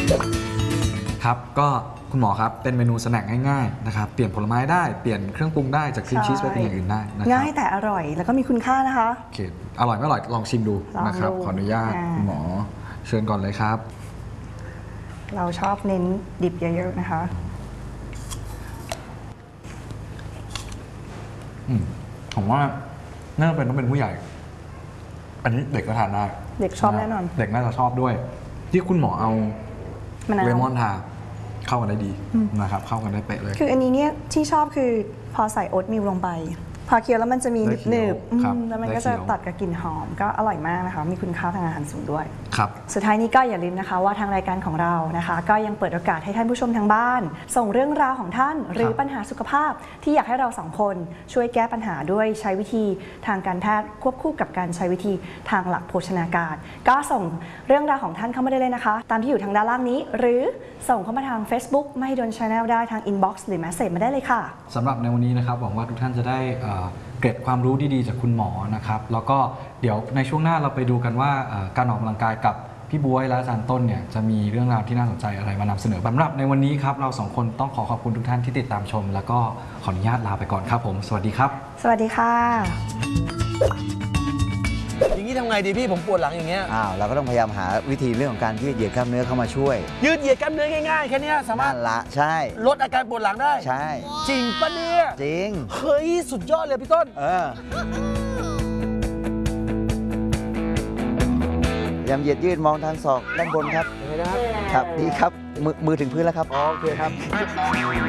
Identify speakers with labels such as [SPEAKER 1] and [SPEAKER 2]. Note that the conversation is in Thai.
[SPEAKER 1] ครับก็คุณหมอครับเป็นเมนูสแน็คง่ายๆนะครับเปลี่ยนผลไม้ได้เปลี่ยนเครื่องปรุงได้จากครีมชีสไปเป็นอย่างอื่นได้นะครับ
[SPEAKER 2] ง่ายแต่อร่อยแล้วก็มีคุณค่านะคะ
[SPEAKER 1] โอเคอร่อยไม่อร่อยลองชิมดูนะครับขออนุญาตคุณหมอเชิญก่อนเลยครับ
[SPEAKER 2] เราชอบเน้นดิบเยอะๆนะคะ
[SPEAKER 1] ผมว่าน่าจะเป็นต้องเป็นผู้ใหญ่ อันนี้เด็กก็ทานได้
[SPEAKER 2] เด็กชอบแน่นอน
[SPEAKER 1] เด็กน่าจะชอบด้วย ที่คุณหมอเอาเลมอนทาเข้ากันได้ดีนะครับเข้ากันได้เป๊ะเลย
[SPEAKER 2] คืออันนี้เนี่ยที่ชอบคือพอใส่โอ๊ตมิลลงไปพอเคี้ยวแล้วมันจะมีหนึบๆแล้วมันก็จะตัดกับกลิ่นหอมก็อร่อยมากนะคะมีคุณค่าทางอาหารสูงด้วย
[SPEAKER 1] ครับ
[SPEAKER 2] สุดท้ายนี้ก็อย่าลืมนะคะว่าทางรายการของเรานะคะก็ยังเปิดโอกาสให้ท่านผู้ชมทางบ้านส่งเรื่องราวของท่านหรือปัญหาสุขภาพที่อยากให้เราสองคนช่วยแก้ปัญหาด้วยใช้วิธีทางการแพทย์ควบคู่กับการใช้วิธีทางหลักโภชนาการก็ส่งเรื่องราวของท่านเข้ามาได้เลยนะคะตามที่อยู่ทางด้านล่างนี้หรือส่งเข้ามาทาง Facebook ไม่โดน Channel ได้ทาง Inbox หรือ Message มาได้เลยค่ะ
[SPEAKER 1] สำหรับในวันนี้นะครับหวังว่าทุกท่านจะได้เกร็ดความรู้ดีๆจากคุณหมอนะครับแล้วก็เดี๋ยวในช่วงหน้าเราไปดูกันว่าการออกกำลังกายกับพี่บ๊วยและอาจารย์ต้นเนี่ยจะมีเรื่องราวที่น่าสนใจอะไรมานำเสนอสำหรับในวันนี้ครับเราสองคนต้องขอขอบคุณทุกท่านที่ติดตามชมแล้วก็ขออนุญาตลาไปก่อนครับผมสวัสดีครับ
[SPEAKER 2] สวัสดีค่ะ
[SPEAKER 3] อย่างนี้ทำไงดีพี่ผมปวดหลังอย่างเงี้ย
[SPEAKER 4] เราก็ต้องพยายามหาวิธีเรื่องของการยืดเหยียดกล้ามเนื้อเข้ามาช่วย
[SPEAKER 3] ยืดเหยียดกล้ามเนื้อง่ายๆแค่นี้สามารถ
[SPEAKER 4] ละใช่
[SPEAKER 3] ลดอาการปวดหลังได้
[SPEAKER 4] ใช่
[SPEAKER 3] จริงปะเนี่ย
[SPEAKER 4] จริง
[SPEAKER 3] เฮ้ยสุดยอดเลยพี่ต้น
[SPEAKER 4] พยายามเหยียดยืดมองทางศอกด้านบนครับ
[SPEAKER 3] เห็นไหมนะครับ
[SPEAKER 4] ครับดีครับมือถึงพื้นแล้วครับ
[SPEAKER 3] โอเคครับ